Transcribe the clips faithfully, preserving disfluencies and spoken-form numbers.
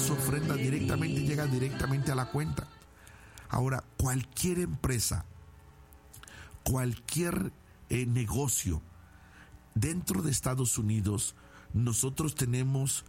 su ofrenda directamente, llega directamente a la cuenta. Ahora, cualquier empresa, cualquier eh, negocio dentro de Estados Unidos, nosotros tenemos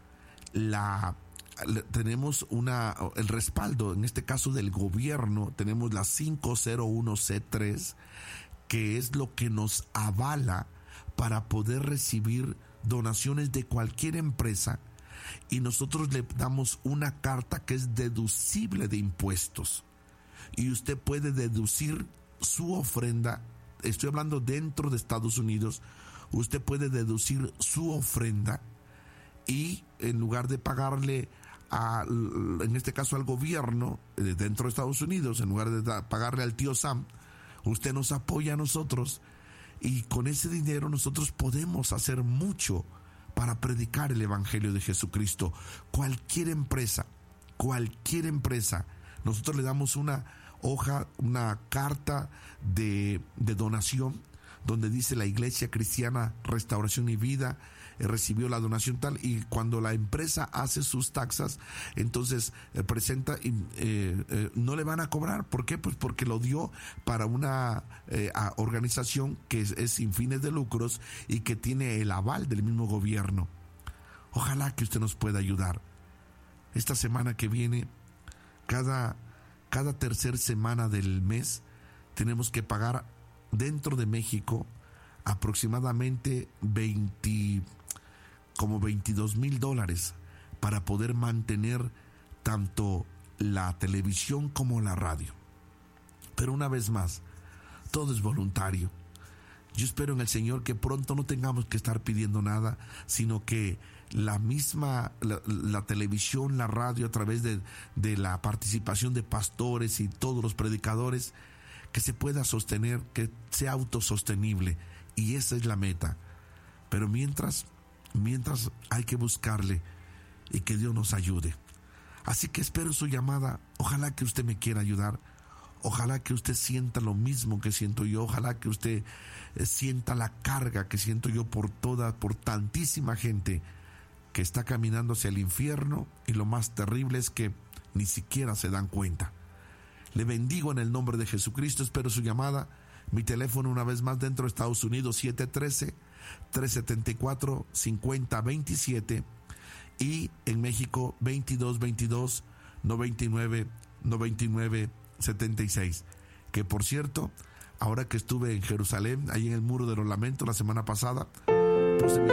la tenemos una el respaldo, en este caso del gobierno, tenemos la cinco cero uno C tres, que es lo que nos avala para poder recibir donaciones de cualquier empresa, y nosotros le damos una carta que es deducible de impuestos, y usted puede deducir su ofrenda. Estoy hablando dentro de Estados Unidos. Usted puede deducir su ofrenda y en lugar de pagarle a, en este caso al gobierno dentro de Estados Unidos, en lugar de pagarle al tío Sam, usted nos apoya a nosotros, y con ese dinero nosotros podemos hacer mucho para predicar el evangelio de Jesucristo. Cualquier empresa, cualquier empresa, nosotros le damos una hoja, una carta de, de donación, donde dice la Iglesia Cristiana Restauración y Vida eh, recibió la donación tal, y cuando la empresa hace sus taxas, entonces eh, presenta y eh, eh, no le van a cobrar. ¿Por qué? Pues porque lo dio para una eh, organización que es, es sin fines de lucros y que tiene el aval del mismo gobierno. Ojalá que usted nos pueda ayudar. Esta semana que viene, cada, cada tercer semana del mes, tenemos que pagar dentro de México aproximadamente veinte, como veintidós mil dólares para poder mantener tanto la televisión como la radio. Pero una vez más, todo es voluntario. Yo espero en el Señor que pronto no tengamos que estar pidiendo nada, sino que la misma, la, la televisión, la radio, a través de, de la participación de pastores y todos los predicadores, que se pueda sostener, que sea autosostenible, y esa es la meta. Pero mientras, mientras hay que buscarle y que Dios nos ayude. Así que espero su llamada. Ojalá que usted me quiera ayudar. Ojalá que usted sienta lo mismo que siento yo. Ojalá que usted eh, sienta la carga que siento yo por toda, por tantísima gente que está caminando hacia el infierno, y lo más terrible es que ni siquiera se dan cuenta. Le bendigo en el nombre de Jesucristo. Espero su llamada. Mi teléfono, una vez más, dentro de Estados Unidos, siete uno tres, tres siete cuatro, cinco cero dos siete, y en México veintidós veintidós, noventa y nueve, noventa y nueve, setenta y seis. Que por cierto, ahora que estuve en Jerusalén, ahí en el Muro de los Lamentos la semana pasada, puse mi